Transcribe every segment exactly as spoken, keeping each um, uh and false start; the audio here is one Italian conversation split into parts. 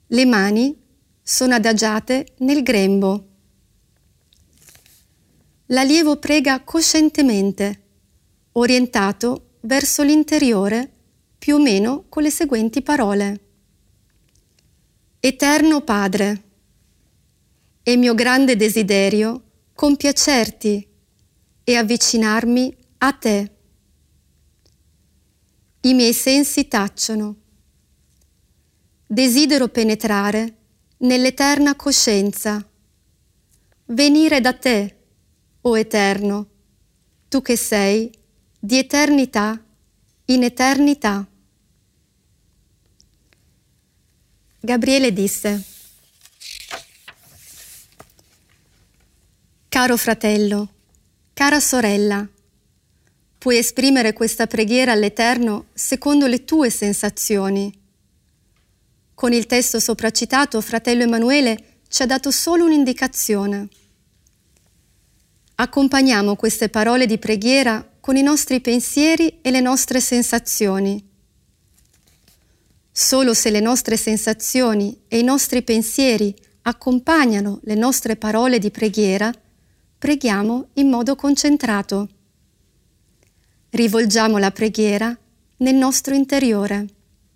Le mani sono adagiate nel grembo. L'allievo prega coscientemente, orientato verso l'interiore, più o meno con le seguenti parole. Eterno Padre, è mio grande desiderio compiacerti e avvicinarmi a te. I miei sensi tacciono. Desidero penetrare nell'eterna coscienza, venire da te, o Eterno, tu che sei di eternità in eternità. Gabriele disse: Caro fratello, cara sorella, puoi esprimere questa preghiera all'Eterno secondo le tue sensazioni. Con il testo sopracitato, fratello Emanuele ci ha dato solo un'indicazione. Accompagniamo queste parole di preghiera con i nostri pensieri e le nostre sensazioni. Solo se le nostre sensazioni e i nostri pensieri accompagnano le nostre parole di preghiera, preghiamo in modo concentrato. Rivolgiamo la preghiera nel nostro interiore.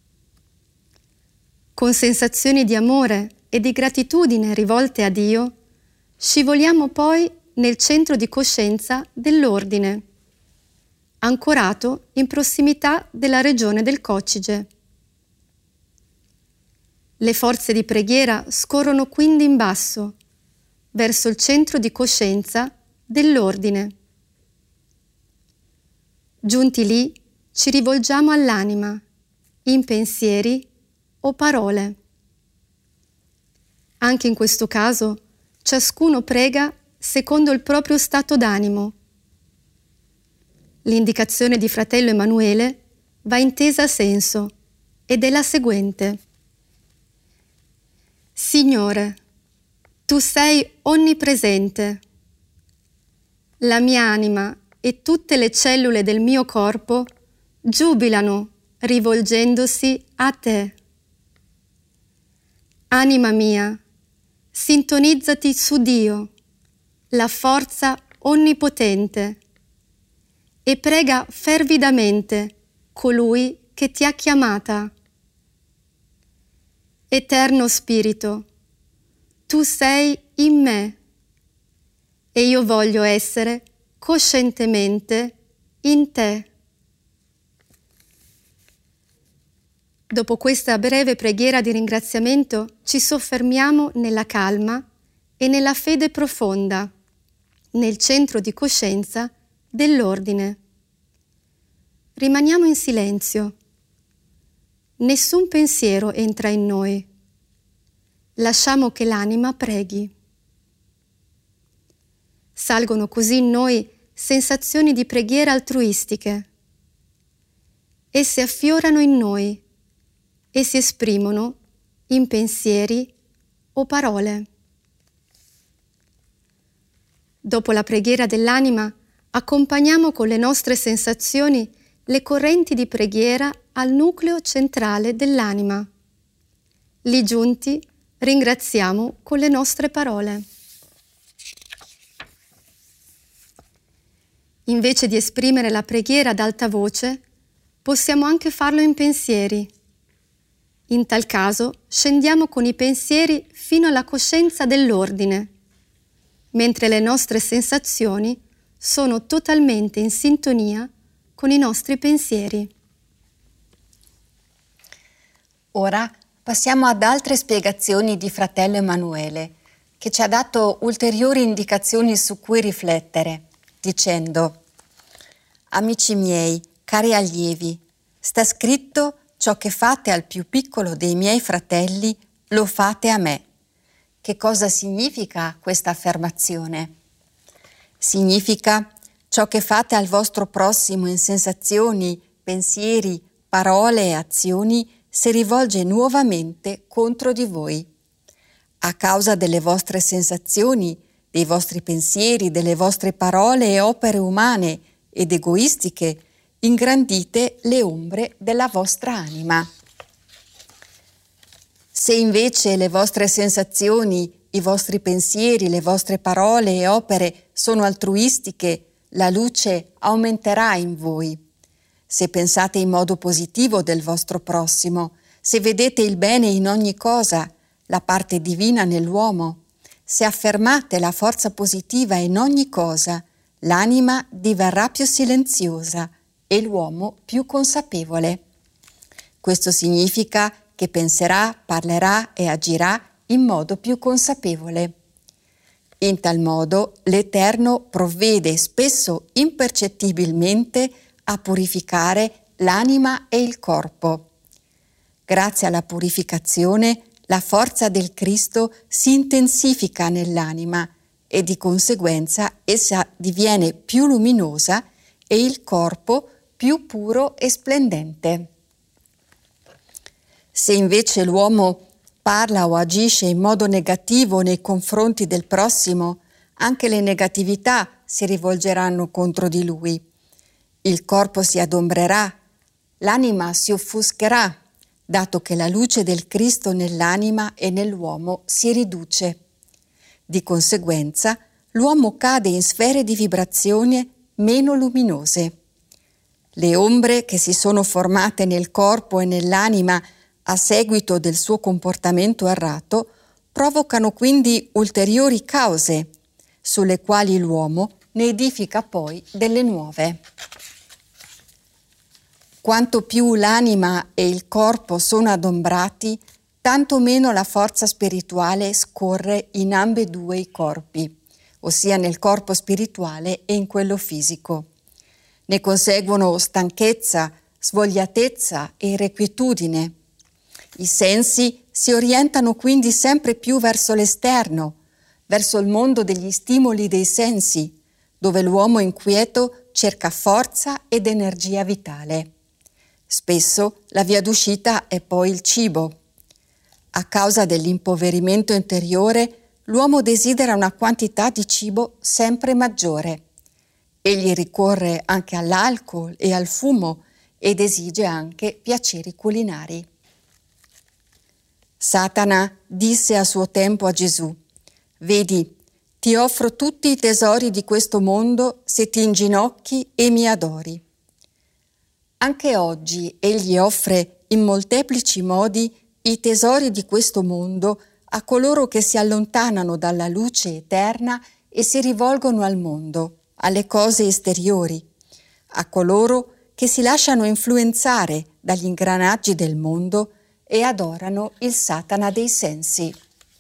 Con sensazioni di amore e di gratitudine rivolte a Dio, scivoliamo poi nel centro di coscienza dell'ordine, ancorato in prossimità della regione del coccige. Le forze di preghiera scorrono quindi in basso, verso il centro di coscienza dell'ordine. Giunti lì, ci rivolgiamo all'anima, in pensieri o parole. Anche in questo caso, ciascuno prega secondo il proprio stato d'animo. L'indicazione di fratello Emanuele va intesa a senso ed è la seguente. Signore, tu sei onnipresente. La mia anima e tutte le cellule del mio corpo giubilano rivolgendosi a te. Anima mia, sintonizzati su Dio, la forza onnipotente, e prega fervidamente colui che ti ha chiamata. Eterno Spirito, tu sei in me e io voglio essere coscientemente in te. Dopo questa breve preghiera di ringraziamento ci soffermiamo nella calma e nella fede profonda, nel centro di coscienza dell'ordine. Rimaniamo in silenzio. Nessun pensiero entra in noi. Lasciamo che l'anima preghi. Salgono così in noi sensazioni di preghiera altruistiche. Esse affiorano in noi e si esprimono in pensieri o parole. Dopo la preghiera dell'anima, accompagniamo con le nostre sensazioni le correnti di preghiera al nucleo centrale dell'anima. Lì giunti, ringraziamo con le nostre parole. Invece di esprimere la preghiera ad alta voce, possiamo anche farlo in pensieri. In tal caso, scendiamo con i pensieri fino alla coscienza dell'ordine, mentre le nostre sensazioni sono totalmente in sintonia con i nostri pensieri. Ora passiamo ad altre spiegazioni di fratello Emanuele, che ci ha dato ulteriori indicazioni su cui riflettere, dicendo: Amici miei, cari allievi, sta scritto: ciò che fate al più piccolo dei miei fratelli, lo fate a me. Che cosa significa questa affermazione? Significa: ciò che fate al vostro prossimo in sensazioni, pensieri, parole e azioni si rivolge nuovamente contro di voi. A causa delle vostre sensazioni, dei vostri pensieri, delle vostre parole e opere umane ed egoistiche, ingrandite le ombre della vostra anima. Se invece le vostre sensazioni, i vostri pensieri, le vostre parole e opere sono altruistiche, la luce aumenterà in voi. Se pensate in modo positivo del vostro prossimo, se vedete il bene in ogni cosa, la parte divina nell'uomo, se affermate la forza positiva in ogni cosa, l'anima diverrà più silenziosa e l'uomo più consapevole. Questo significa che penserà, parlerà e agirà in modo più consapevole. In tal modo l'Eterno provvede spesso impercettibilmente a purificare l'anima e il corpo. Grazie alla purificazione, la forza del Cristo si intensifica nell'anima e di conseguenza essa diviene più luminosa e il corpo più puro e splendente. Se invece l'uomo parla o agisce in modo negativo nei confronti del prossimo, anche le negatività si rivolgeranno contro di lui. Il corpo si adombrerà, l'anima si offuscherà, dato che la luce del Cristo nell'anima e nell'uomo si riduce. Di conseguenza, l'uomo cade in sfere di vibrazione meno luminose. Le ombre che si sono formate nel corpo e nell'anima a seguito del suo comportamento errato provocano quindi ulteriori cause, sulle quali l'uomo ne edifica poi delle nuove. Quanto più l'anima e il corpo sono adombrati, tanto meno la forza spirituale scorre in ambedue i corpi, ossia nel corpo spirituale e in quello fisico. Ne conseguono stanchezza, svogliatezza e irrequietudine. I sensi si orientano quindi sempre più verso l'esterno, verso il mondo degli stimoli dei sensi, dove l'uomo inquieto cerca forza ed energia vitale. Spesso la via d'uscita è poi il cibo. A causa dell'impoverimento interiore, l'uomo desidera una quantità di cibo sempre maggiore. Egli ricorre anche all'alcol e al fumo ed esige anche piaceri culinari. Satana disse a suo tempo a Gesù: «Vedi, ti offro tutti i tesori di questo mondo se ti inginocchi e mi adori». Anche oggi egli offre in molteplici modi i tesori di questo mondo a coloro che si allontanano dalla luce eterna e si rivolgono al mondo, alle cose esteriori, a coloro che si lasciano influenzare dagli ingranaggi del mondo e adorano il Satana dei sensi.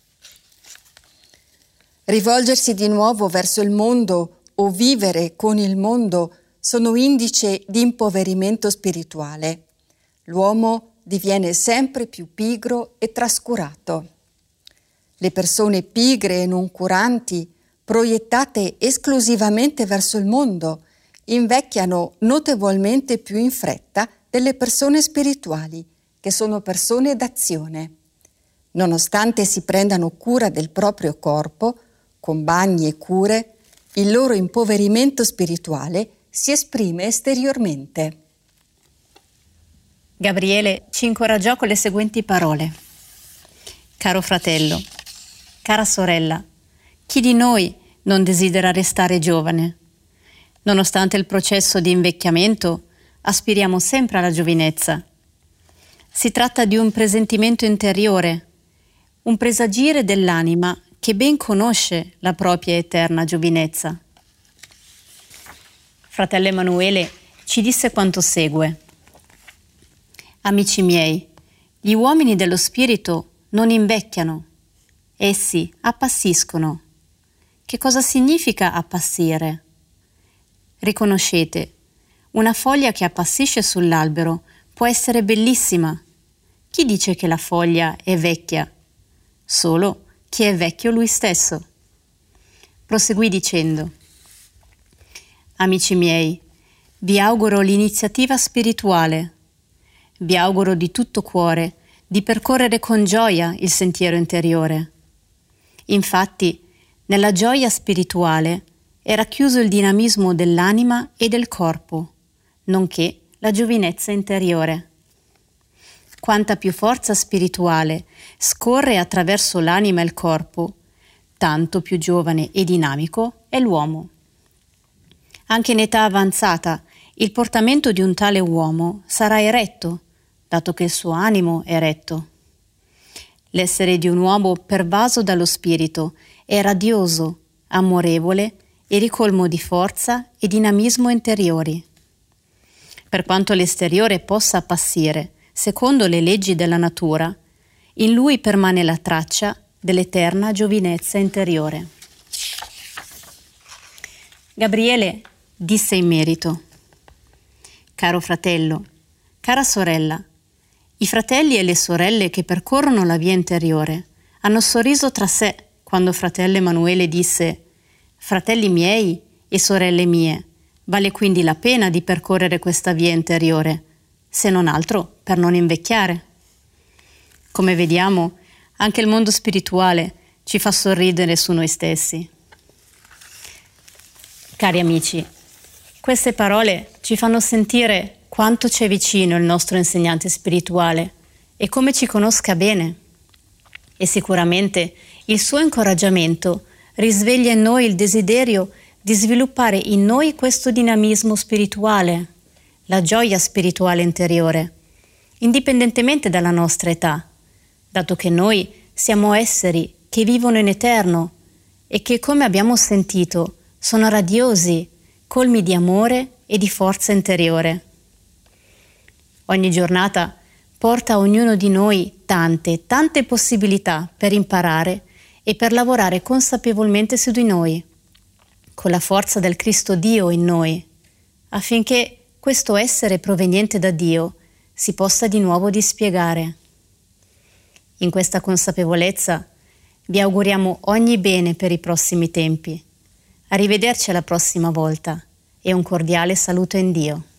Rivolgersi di nuovo verso il mondo o vivere con il mondo sono indice di impoverimento spirituale. L'uomo diviene sempre più pigro e trascurato. Le persone pigre e noncuranti, proiettate esclusivamente verso il mondo, invecchiano notevolmente più in fretta delle persone spirituali, che sono persone d'azione. Nonostante si prendano cura del proprio corpo, con bagni e cure, il loro impoverimento spirituale si esprime esteriormente. Gabriele ci incoraggiò con le seguenti parole: caro fratello, cara sorella, chi di noi non desidera restare giovane? Nonostante il processo di invecchiamento, aspiriamo sempre alla giovinezza. Si tratta di un presentimento interiore, un presagire dell'anima che ben conosce la propria eterna giovinezza. Fratello Emanuele ci disse quanto segue: Amici miei, gli uomini dello spirito non invecchiano, essi appassiscono. Che cosa significa appassire? Riconoscete, una foglia che appassisce sull'albero può essere bellissima. Chi dice che la foglia è vecchia? Solo chi è vecchio lui stesso. Proseguì dicendo: Amici miei, vi auguro l'iniziativa spirituale. Vi auguro di tutto cuore di percorrere con gioia il sentiero interiore. Infatti, nella gioia spirituale è racchiuso il dinamismo dell'anima e del corpo, nonché la giovinezza interiore. Quanta più forza spirituale scorre attraverso l'anima e il corpo, tanto più giovane e dinamico è l'uomo. Anche in età avanzata, il portamento di un tale uomo sarà eretto, dato che il suo animo è retto. L'essere di un uomo pervaso dallo spirito è radioso, amorevole e ricolmo di forza e dinamismo interiori. Per quanto l'esteriore possa appassire, secondo le leggi della natura, in lui permane la traccia dell'eterna giovinezza interiore. Gabriele disse in merito: caro fratello, cara sorella, i fratelli e le sorelle che percorrono la via interiore hanno sorriso tra sé quando fratello Emanuele disse: fratelli miei e sorelle mie, vale quindi la pena di percorrere questa via interiore, se non altro per non invecchiare. Come vediamo, anche il mondo spirituale ci fa sorridere su noi stessi. Cari amici, queste parole ci fanno sentire quanto c'è vicino il nostro insegnante spirituale e come ci conosca bene. E sicuramente il suo incoraggiamento risveglia in noi il desiderio di sviluppare in noi questo dinamismo spirituale, la gioia spirituale interiore, indipendentemente dalla nostra età, dato che noi siamo esseri che vivono in eterno e che, come abbiamo sentito, sono radiosi, colmi di amore e di forza interiore. Ogni giornata porta a ognuno di noi tante, tante possibilità per imparare e per lavorare consapevolmente su di noi, con la forza del Cristo Dio in noi, affinché questo essere proveniente da Dio si possa di nuovo dispiegare. In questa consapevolezza vi auguriamo ogni bene per i prossimi tempi. Arrivederci alla prossima volta e un cordiale saluto in Dio.